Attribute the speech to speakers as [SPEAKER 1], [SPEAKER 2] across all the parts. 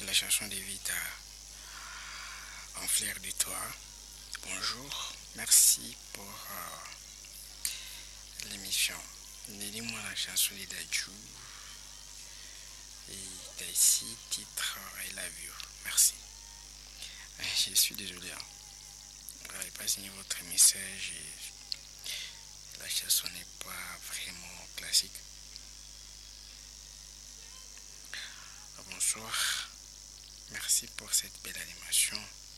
[SPEAKER 1] La chanson d'Evita en flair du toit. Bonjour, merci pour l'émission. Dis-moi la chanson de Dajou et d'ici, titre I Love You. Merci. Je suis désolé. Je n'avais pas signé votre message et la chanson n'est pas vraiment classique. Bonsoir. Merci pour cette belle animation.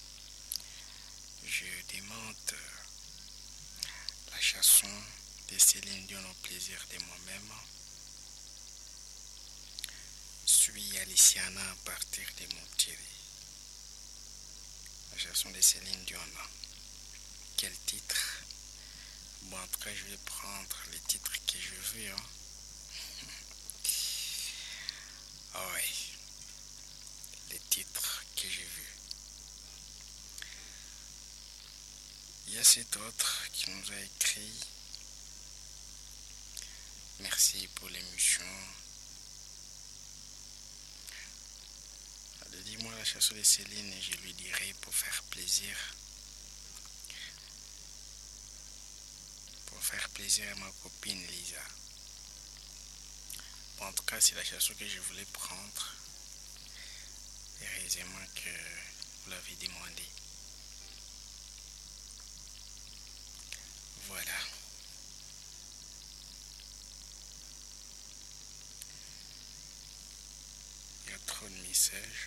[SPEAKER 1] Je demande la chanson de Céline Dion au plaisir de moi-même. Suis Aliciana à partir de mon petit. La chanson de Céline Dion. Quel titre? Bon, en tout cas, je vais prendre les titres que je veux. Ah ouais. Les titres que j'ai vus. Il y a cet autre qui nous a écrit. Merci pour l'émission. Dis-moi la chanson de Céline et je lui dirai pour faire plaisir. Pour faire plaisir à ma copine Lisa. Bon, en tout cas, c'est la chanson que je voulais prendre. Heureusement que vous l'avez demandé. Voilà. Il y a trop de messages.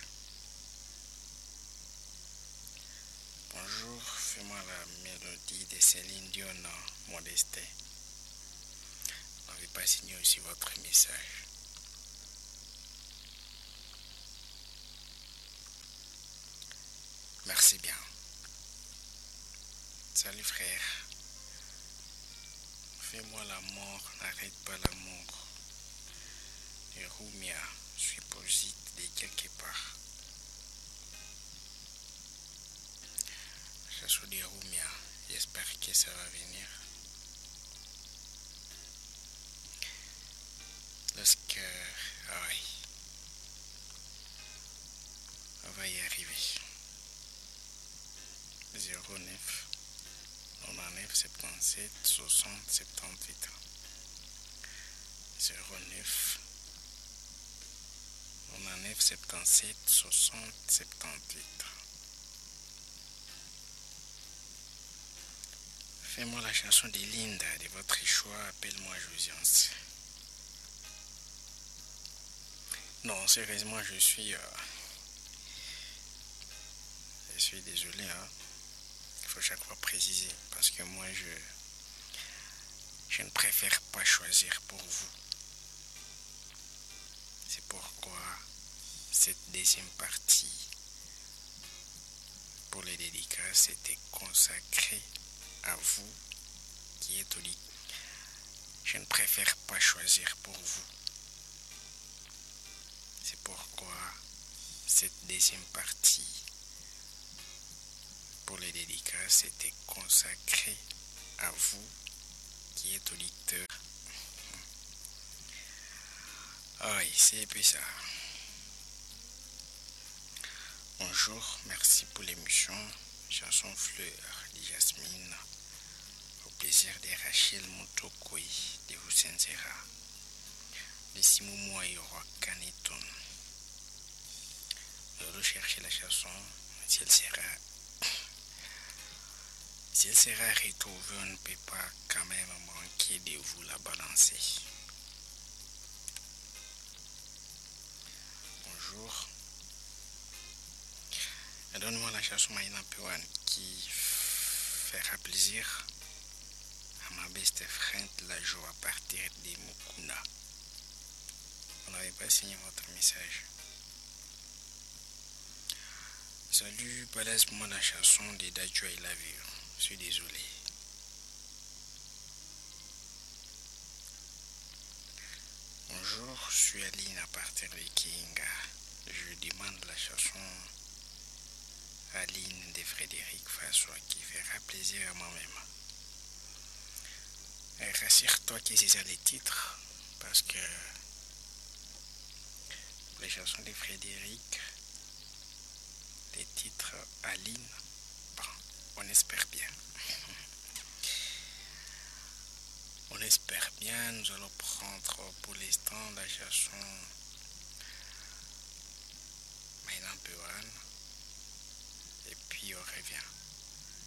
[SPEAKER 1] Bonjour, fais-moi la mélodie de Céline Dion, Modeste. Vous n'avez pas signé aussi votre message. Merci bien. Salut frère. Fais-moi l'amour, n'arrête pas l'amour. Et Roumia, supposite de quelque part. La chanson de Roumia, j'espère que ça va venir. Lorsque... Ah oui. On va y arriver. 09 99 77 60 78 09 99 77 60 78. Fais-moi la chanson de Linda de votre choix, appelle-moi Josiance. Non, sérieusement, je suis désolé, il faut chaque fois préciser, parce que moi, je ne préfère pas choisir pour vous. C'est pourquoi cette deuxième partie pour les dédicaces était consacrée à vous qui êtes au lit. Je ne préfère pas choisir pour vous. C'est pourquoi cette deuxième partie pour les dédicaces était consacrée à vous qui êtes auditeur. Ah oui, c'est puis ça. Bonjour, merci pour l'émission. Chanson Fleur de Jasmine. Au plaisir de Rachel Motokoi de vous Sensera. De Simoumoua et Roi Caneton. Nous allons chercher la chanson. Si elle sera retrouvée, on ne peut pas quand même manquer de vous la balancer. Bonjour. Donne-moi la chanson Maïna Pewan qui fera plaisir à ma best friend la joie à partir de Mukuna. Vous n'avez pas signé votre message. Salut, balance-moi la chanson de Dajou I Love You. Je suis désolé. Bonjour, je suis Aline à partir de Kinga. Je demande la chanson Aline de Frédéric François qui fera plaisir à moi-même. Rassure-toi que c'est ça les titres, parce que les chansons de Frédéric les titres Aline. Bon, on espère bien. On espère bien. Nous allons prendre pour l'instant la chanson My Number One. Et puis on revient.